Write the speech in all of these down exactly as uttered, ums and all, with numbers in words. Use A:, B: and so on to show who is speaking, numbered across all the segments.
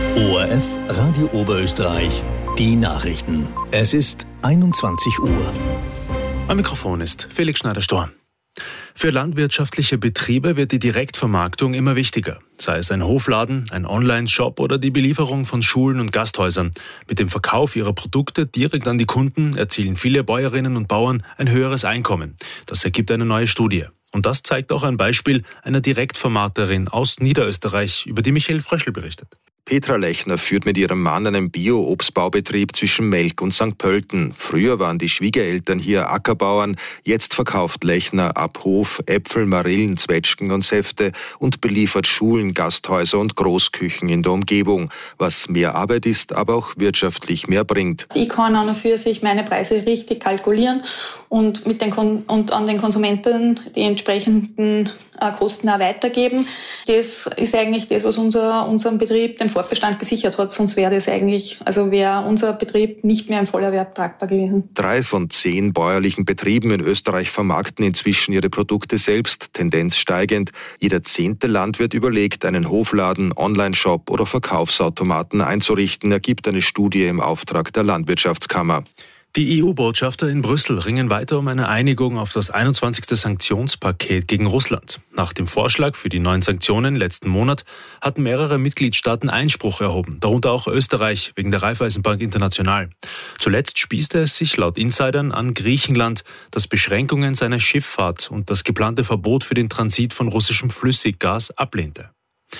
A: O R F Radio Oberösterreich, die Nachrichten. Es ist einundzwanzig Uhr.
B: Am Mikrofon ist Felix Schneider-Storm. Für landwirtschaftliche Betriebe wird die Direktvermarktung immer wichtiger. Sei es ein Hofladen, ein Online-Shop oder die Belieferung von Schulen und Gasthäusern. Mit dem Verkauf ihrer Produkte direkt an die Kunden erzielen viele Bäuerinnen und Bauern ein höheres Einkommen. Das ergibt eine neue Studie. Und das zeigt auch ein Beispiel einer Direktvermarkterin aus Niederösterreich, über die Michael Fröschl berichtet.
C: Petra Lechner führt mit ihrem Mann einen Bio-Obstbaubetrieb zwischen Melk und Sankt Pölten. Früher waren die Schwiegereltern hier Ackerbauern. Jetzt verkauft Lechner ab Hof Äpfel, Marillen, Zwetschgen und Säfte und beliefert Schulen, Gasthäuser und Großküchen in der Umgebung. Was mehr Arbeit ist, aber auch wirtschaftlich mehr bringt.
D: Ich kann an und für sich meine Preise richtig kalkulieren und, mit den Kon- und an den Konsumenten die entsprechenden äh, Kosten auch weitergeben. Das ist eigentlich das, was unser, unseren Betrieb den Fortbestand gesichert hat. Sonst wäre das eigentlich, also wäre unser Betrieb nicht mehr im Vollerwerb tragbar gewesen.
C: Drei von zehn bäuerlichen Betrieben in Österreich vermarkten inzwischen ihre Produkte selbst, Tendenz steigend. Jeder zehnte Landwirt überlegt, einen Hofladen, Online-Shop oder Verkaufsautomaten einzurichten, ergibt eine Studie im Auftrag der Landwirtschaftskammer.
B: Die E U-Botschafter in Brüssel ringen weiter um eine Einigung auf das einundzwanzigste Sanktionspaket gegen Russland. Nach dem Vorschlag für die neuen Sanktionen letzten Monat hatten mehrere Mitgliedstaaten Einspruch erhoben, darunter auch Österreich wegen der Raiffeisenbank International. Zuletzt spießte es sich laut Insidern an Griechenland, das Beschränkungen seiner Schifffahrt und das geplante Verbot für den Transit von russischem Flüssiggas ablehnte.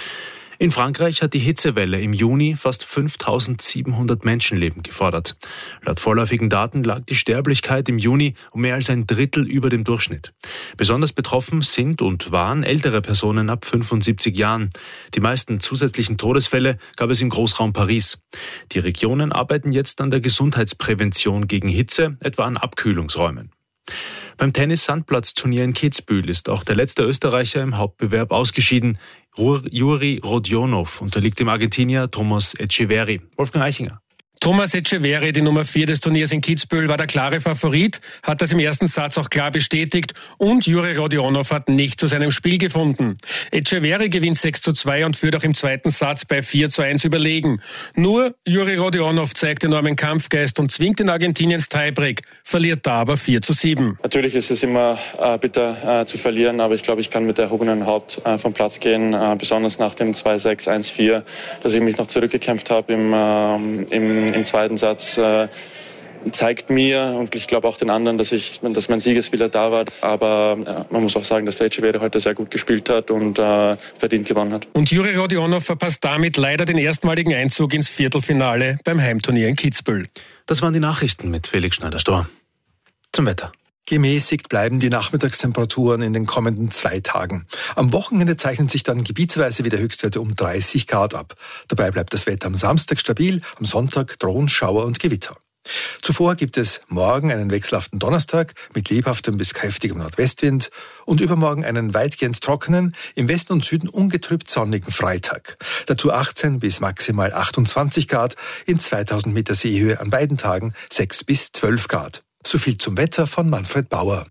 B: In Frankreich hat die Hitzewelle im Juni fast fünftausendsiebenhundert Menschenleben gefordert. Laut vorläufigen Daten lag die Sterblichkeit im Juni um mehr als ein Drittel über dem Durchschnitt. Besonders betroffen sind und waren ältere Personen ab fünfundsiebzig Jahren. Die meisten zusätzlichen Todesfälle gab es im Großraum Paris. Die Regionen arbeiten jetzt an der Gesundheitsprävention gegen Hitze, etwa an Abkühlungsräumen. Beim Tennis-Sandplatzturnier in Kitzbühel ist auch der letzte Österreicher im Hauptbewerb ausgeschieden. Juri Rodionov unterliegt dem Argentinier Thomas Etcheverry. Wolfgang Eichinger.
E: Thomas Etcheverry, die Nummer vier des Turniers in Kitzbühel, war der klare Favorit, hat das im ersten Satz auch klar bestätigt und Juri Rodionov hat nicht zu seinem Spiel gefunden. Etcheverry gewinnt sechs zu zwei und führt auch im zweiten Satz bei vier zu eins überlegen. Nur Juri Rodionov zeigt enormen Kampfgeist und zwingt den Argentinier ins Tiebreak, verliert da aber vier zu sieben.
F: Natürlich ist es immer äh, bitter äh, zu verlieren, aber ich glaube, ich kann mit erhobenem Haupt äh, vom Platz gehen, äh, besonders nach dem zwei sechs eins vier, dass ich mich noch zurückgekämpft habe im, äh, im Im zweiten Satz äh, zeigt mir und ich glaube auch den anderen, dass, ich, dass mein Siegeswille da war. Aber äh, man muss auch sagen, dass der Etcheverry heute sehr gut gespielt hat und äh, verdient gewonnen hat.
E: Und Juri Rodionov verpasst damit leider den erstmaligen Einzug ins Viertelfinale beim Heimturnier in Kitzbühel.
B: Das waren die Nachrichten mit Felix Schneider-Storm. Zum Wetter.
G: Gemäßigt bleiben die Nachmittagstemperaturen in den kommenden zwei Tagen. Am Wochenende zeichnen sich dann gebietsweise wieder Höchstwerte um dreißig Grad ab. Dabei bleibt das Wetter am Samstag stabil, am Sonntag drohen Schauer und Gewitter. Zuvor gibt es morgen einen wechselhaften Donnerstag mit lebhaftem bis kräftigem Nordwestwind und übermorgen einen weitgehend trockenen, im Westen und Süden ungetrübt sonnigen Freitag. Dazu achtzehn bis maximal achtundzwanzig Grad, in zweitausend Meter Seehöhe an beiden Tagen sechs bis zwölf Grad. So viel zum Wetter von Manfred Bauer.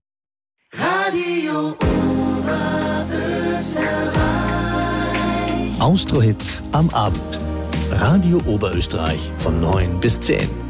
H: Radio Oberösterreich.
A: Austro-Hits am Abend. Radio Oberösterreich von neun bis zehn.